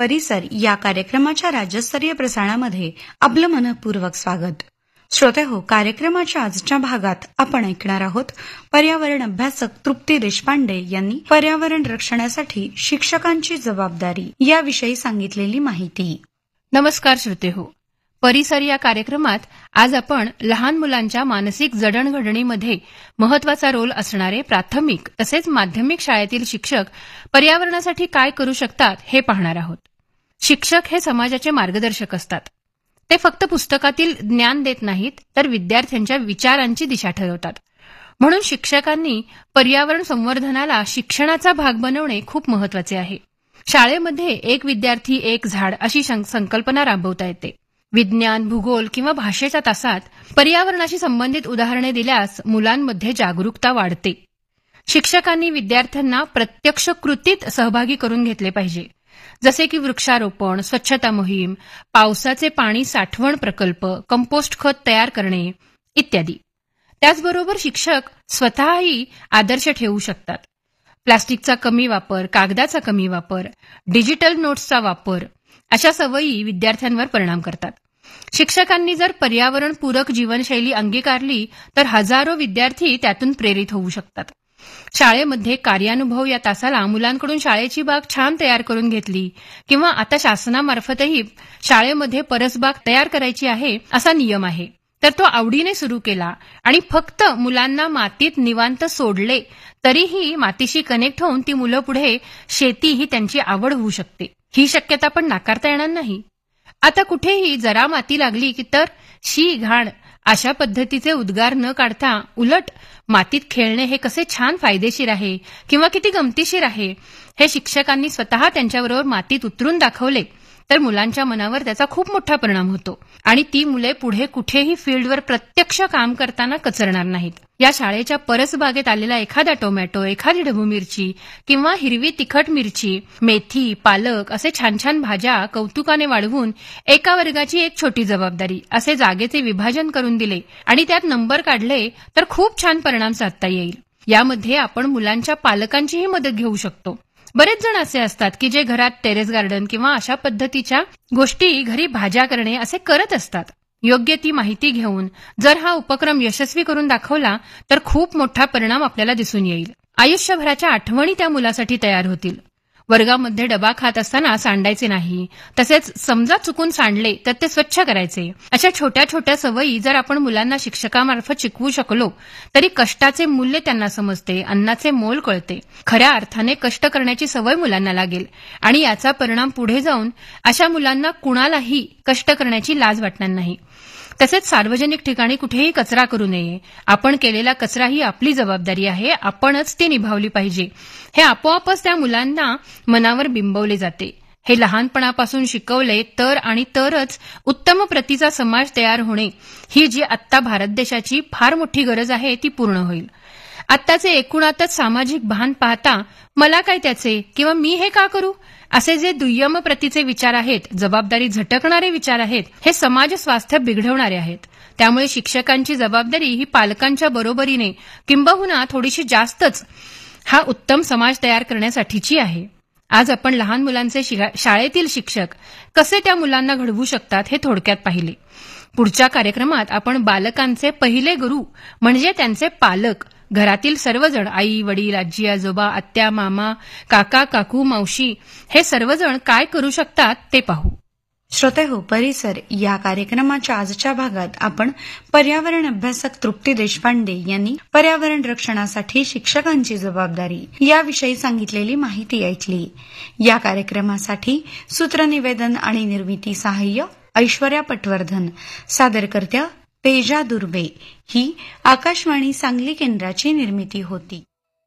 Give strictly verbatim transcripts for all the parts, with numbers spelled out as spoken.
परिसर या कार्यक्रमाच्या राज्यस्तरीय प्रसारणामध्ये आपलं मनपूर्वक स्वागत. श्रोते हो, कार्यक्रमाच्या आजच्या भागात आपण ऐकणार आहोत पर्यावरण अभ्यासक तृप्ती देशपांडे यांनी पर्यावरण रक्षणासाठी शिक्षकांची जबाबदारी याविषयी सांगितलेली माहिती. नमस्कार श्रोते हो, परिसर या कार्यक्रमात आज आपण लहान मुलांच्या मानसिक जडणघडणीमध्ये महत्वाचा रोल असणारे प्राथमिक तसेच माध्यमिक शाळेतील शिक्षक पर्यावरणासाठी काय करू शकतात हे पाहणार आहोत. शिक्षक हे समाजाचे मार्गदर्शक असतात. ते फक्त पुस्तकातील ज्ञान देत नाहीत, तर विद्यार्थ्यांच्या विचारांची दिशा ठरवतात. म्हणून शिक्षकांनी पर्यावरण संवर्धनाला शिक्षणाचा भाग बनवणे खूप महत्वाचे आहे. शाळेमध्ये एक विद्यार्थी एक झाड अशी संकल्पना राबवता येते. विज्ञान, भूगोल किंवा भाषेच्या तासात पर्यावरणाशी संबंधित उदाहरणे दिल्यास मुलांमध्ये जागरूकता वाढते. शिक्षकांनी विद्यार्थ्यांना प्रत्यक्ष कृतीत सहभागी करून घेतले पाहिजे, जसे की वृक्षारोपण, स्वच्छता मोहीम, पावसाचे पाणी साठवण प्रकल्प, कंपोस्ट खत तयार करणे इत्यादी. त्याचबरोबर शिक्षक स्वतःही आदर्श ठेवू शकतात. प्लास्टिकचा कमी वापर, कागदाचा कमी वापर, डिजिटल नोट्सचा वापर अशा सवयी विद्यार्थ्यांवर परिणाम करतात. शिक्षकांनी जर पर्यावरणपूरक जीवनशैली अंगीकारली तर हजारो विद्यार्थी त्यातून प्रेरित होऊ शकतात. शाळेमध्ये कार्यानुभव या तासाला मुलांकडून शाळेची बाग छान तयार करून घेतली किंवा आता शासनामार्फतही शाळेमध्ये परसबाग तयार करायची आहे असा नियम आहे, तर तो आवडीने सुरू केला आणि फक्त मुलांना मातीत निवांत सोडले तरीही मातीशी कनेक्ट होऊन ती मुलं पुढे शेती ही त्यांची आवड होऊ शकते. ही शक्यता पण नाकारता येणार नाही. आता कुठेही जरा माती लागली की तर शी घाण अशा पद्धतीचे उद्गार न काढता उलट मातीत खेळणे हे कसे छान फायदेशीर आहे किंवा किती गमतीशीर आहे हे शिक्षकांनी स्वतः त्यांच्याबरोबर मातीत उतरून दाखवले तर मुलांच्या मनावर त्याचा खूप मोठा परिणाम होतो आणि ती मुले पुढे कुठेही फील्डवर प्रत्यक्ष काम करताना कचरणार नाहीत. या शाळेच्या परसबागेत आलेला एखादा टोमॅटो, एखादी ढबू मिरची किंवा हिरवी तिखट मिरची, मेथी, पालक असे छान छान भाज्या कौतुकाने वाढवून एका वर्गाची एक छोटी जबाबदारी असे जागेचे विभाजन करून दिले आणि त्यात नंबर काढले तर खूप छान परिणाम साधता येईल. यामध्ये आपण मुलांच्या पालकांचीही मदत घेऊ शकतो. बरेच जण असे असतात की जे घरात टेरेस गार्डन किंवा अशा पद्धतीच्या गोष्टी घरी भाज्या करणे असे करत असतात. योग्य ती माहिती घेऊन जर हा उपक्रम यशस्वी करून दाखवला तर खूप मोठा परिणाम आपल्याला दिसून येईल. आयुष्यभराच्या आठवणी त्या मुलासाठी तयार होतील. वर्गामध्ये डबा खात असताना सांडायचे नाही, तसेच समजा चुकून सांडले तर ते स्वच्छ करायचे. अशा छोट्या छोट्या सवयी जर आपण मुलांना शिक्षकामार्फत शिकवू शकलो तरी कष्टाचे मूल्य त्यांना समजते, अन्नाचे मोल कळते. खऱ्या अर्थाने कष्ट करण्याची सवय मुलांना लागेल आणि याचा परिणाम पुढे जाऊन अशा मुलांना कुणालाही कष्ट करण्याची लाज वाटणार नाही. तसेच सार्वजनिक ठिकाणी कुठेही कचरा करू नये. आपण केलेला कचरा ही आपली जबाबदारी आहे, आपणच ती निभावली पाहिजे हे आपोआपच त्या मुलांना मनावर बिंबवले जाते. हे लहानपणापासून शिकवले तर आणि तरच उत्तम प्रतीचा समाज तयार होणे ही जी आत्ता भारत देशाची फार मोठी गरज आहे ती पूर्ण होईल. आत्ताचे एकूणातच सामाजिक भान पाहता मला काय त्याचे किंवा मी हे का करू असे जे दुय्यम प्रतीचे विचार आहेत, जबाबदारी झटकणारे विचार आहेत, हे समाज स्वास्थ्य बिघडवणारे आहेत. त्यामुळे शिक्षकांची जबाबदारी ही पालकांच्या बरोबरीने किंबहुना थोडीशी जास्तच हा उत्तम समाज तयार करण्यासाठीची आहे. आज आपण लहान मुलांचे शाळेतील शिक्षक कसे त्या मुलांना घडवू शकतात हे थोडक्यात पाहिले. पुढच्या कार्यक्रमात आपण बालकांचे पहिले गुरु म्हणजे त्यांचे पालक, घरातील सर्वजण आई वडील, आजी आजोबा, आत्या मामा, काका काकू, मावशी हे सर्वजण काय करू शकतात ते पाहू. श्रोते हो, परिसर या कार्यक्रमाच्या आजच्या भागात आपण पर्यावरण अभ्यासक तृप्ती देशपांडे यांनी पर्यावरण रक्षणासाठी शिक्षकांची जबाबदारी याविषयी सांगितलेली माहिती ऐकली. या कार्यक्रमासाठी सूत्रनिवेदन आणि निर्मिती सहाय्य ऐश्वर्या पटवर्धन, सादरकर्त्या तेजा दुर्बे. ही आकाशवाणी सांगली केंद्राची निर्मिती होती.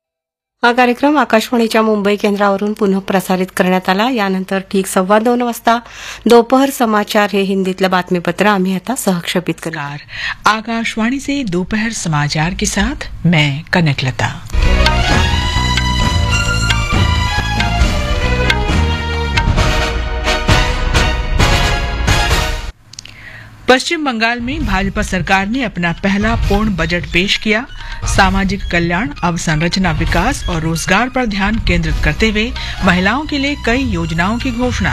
हा कार्यक्रम आकाशवाणीच्या मुंबई केंद्रावरून पुनः प्रसारित करण्यात आला. यानंतर ठीक सव्वा दोन वाजता दोपहर समाचार हे हिंदीतलं बातमीपत्र आम्ही आता सहक्षेपित करणार. आकाशवाणी से दोपहर समाचार के साथ मैं कनकलता. पश्चिम बंगाल में भाजपा सरकार ने अपना पहला पूर्ण बजट पेश किया. सामाजिक कल्याण, अवसंरचना विकास और रोजगार पर ध्यान केंद्रित करते हुए महिलाओं के लिए कई योजनाओं की घोषणा.